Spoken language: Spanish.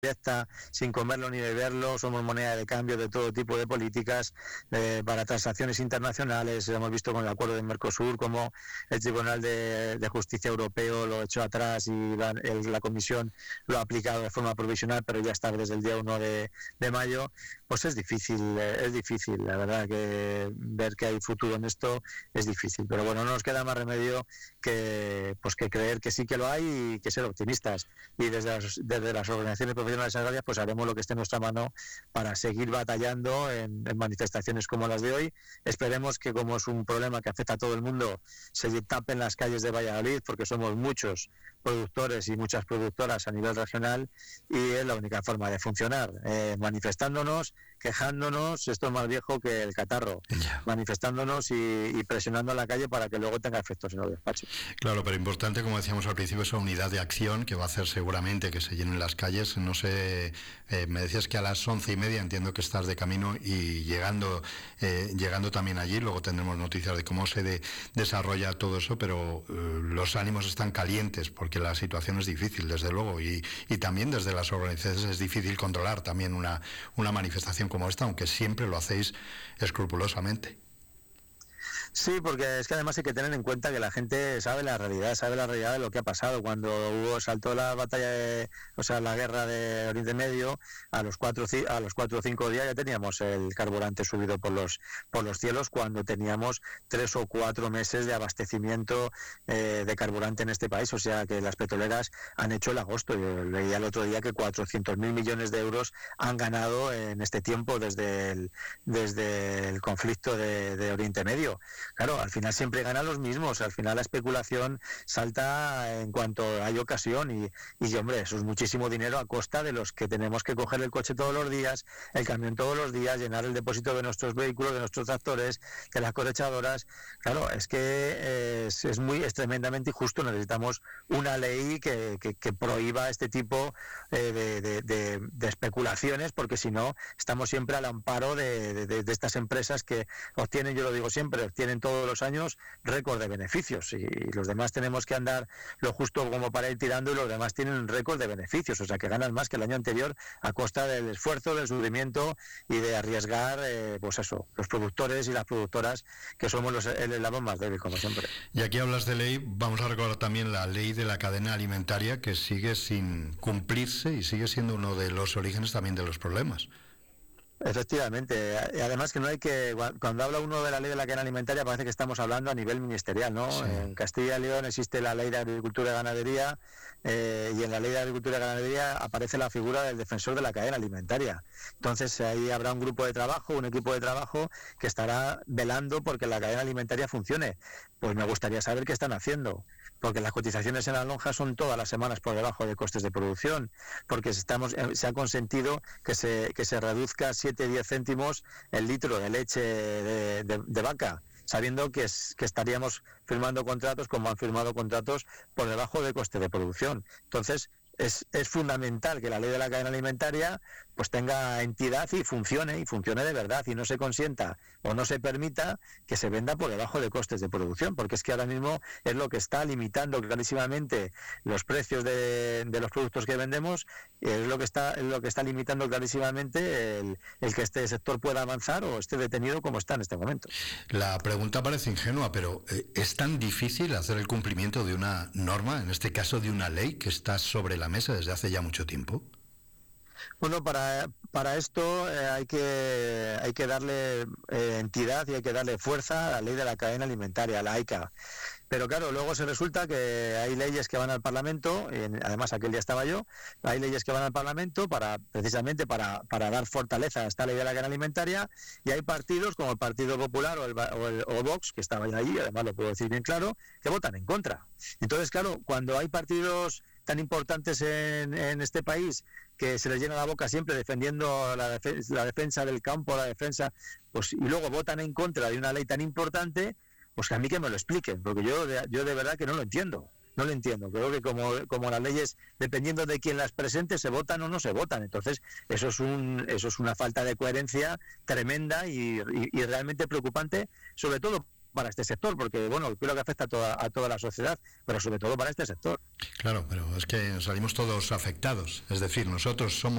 directa, sin comerlo ni beberlo, somos moneda de cambio de todo tipo de políticas para transacciones internacionales. Hemos visto con el acuerdo de Mercosur cómo el Tribunal de Justicia Europeo lo echó atrás y la Comisión lo ha aplicado de forma provisional, pero ya está desde el día 1 de mayo. Pues es difícil, la verdad que ver que hay futuro en esto es difícil, pero bueno, no nos queda más remedio que creer que sí que lo hay y que ser optimistas, y desde las organizaciones profesionales agrarias pues haremos lo que esté en nuestra mano para seguir batallando en manifestaciones como las de hoy. Esperemos que, como es un problema que afecta a todo el mundo, se tapen las calles de Valladolid, porque somos muchos productores y muchas productoras a nivel regional, y es la única forma de funcionar, manifestándonos, quejándonos, esto es más viejo que el catarro, manifestándonos y presionando a la calle para que luego tenga efectos en los despachos. Claro, pero importante, como decíamos al principio, esa unidad de acción que va a hacer seguramente que se llenen las calles. No sé, me decías que a las 11:30 entiendo que estás de camino y llegando también allí. Luego tendremos noticias de cómo se desarrolla todo eso, pero los ánimos están calientes porque la situación es difícil, desde luego, y también desde las organizaciones es difícil controlar también una manifestación como esta, aunque siempre lo hacéis escrupulosamente. Sí, porque es que además hay que tener en cuenta que la gente sabe la realidad de lo que ha pasado. Cuando saltó la batalla, la guerra de Oriente Medio, a los 4 o 5 días ya teníamos el carburante subido por los cielos, cuando teníamos 3 o 4 meses de abastecimiento de carburante en este país. O sea que las petroleras han hecho el agosto. Yo leía el otro día que 400.000 millones de euros han ganado en este tiempo desde el conflicto de Oriente Medio. Claro, al final siempre ganan los mismos, al final la especulación salta en cuanto hay ocasión y hombre, eso es muchísimo dinero a costa de los que tenemos que coger el coche todos los días, el camión todos los días, llenar el depósito de nuestros vehículos, de nuestros tractores, de las cosechadoras. Claro, es que es tremendamente injusto. Necesitamos una ley que prohíba este tipo de especulaciones, porque si no estamos siempre al amparo de estas empresas que obtienen, yo lo digo siempre, obtienen todos los años récord de beneficios, y los demás tenemos que andar lo justo como para ir tirando, y los demás tienen un récord de beneficios, o sea que ganan más que el año anterior a costa del esfuerzo, del sufrimiento y de arriesgar, los productores y las productoras, que somos el eslabón más débil, como siempre. Y aquí hablas de ley, vamos a recordar también la ley de la cadena alimentaria, que sigue sin cumplirse y sigue siendo uno de los orígenes también de los problemas. Efectivamente, y además que no hay que, cuando habla uno de la ley de la cadena alimentaria, parece que estamos hablando a nivel ministerial, ¿no? Sí. En Castilla y León existe la ley de agricultura y ganadería, y en la ley de agricultura y ganadería aparece la figura del defensor de la cadena alimentaria. Entonces ahí habrá un equipo de trabajo que estará velando porque la cadena alimentaria funcione. Pues me gustaría saber qué están haciendo, porque las cotizaciones en la lonja son todas las semanas por debajo de costes de producción, porque se ha consentido que se reduzca 7-10 céntimos el litro de leche de vaca, sabiendo que estaríamos firmando contratos, como han firmado contratos, por debajo de coste de producción. Entonces es fundamental que la ley de la cadena alimentaria pues tenga entidad y funcione de verdad, y no se consienta o no se permita que se venda por debajo de costes de producción, porque es que ahora mismo es lo que está limitando clarísimamente los precios de los productos que vendemos, es lo que está limitando clarísimamente el que este sector pueda avanzar o esté detenido como está en este momento. La pregunta parece ingenua, pero ¿es tan difícil hacer el cumplimiento de una norma, en este caso de una ley que está sobre la mesa desde hace ya mucho tiempo? Bueno, para esto hay que darle entidad y hay que darle fuerza a la ley de la cadena alimentaria, a la AICA. Pero claro, luego se resulta que hay leyes que van al Parlamento, además aquel día estaba yo, hay leyes que van al Parlamento precisamente para dar fortaleza a esta ley de la cadena alimentaria, y hay partidos como el Partido Popular o Vox, que estaban allí, además lo puedo decir bien claro, que votan en contra. Entonces, claro, cuando hay partidos tan importantes en este país que se les llena la boca siempre defendiendo la defensa del campo, pues, y luego votan en contra de una ley tan importante, pues que a mí que me lo expliquen, porque yo de verdad que no lo entiendo. Creo que como las leyes, dependiendo de quién las presente, se votan o no se votan. Entonces eso es una falta de coherencia tremenda y realmente preocupante, sobre todo para este sector, porque bueno, creo que afecta a toda la sociedad, pero sobre todo para este sector. Claro, pero es que salimos todos afectados, es decir, nosotros somos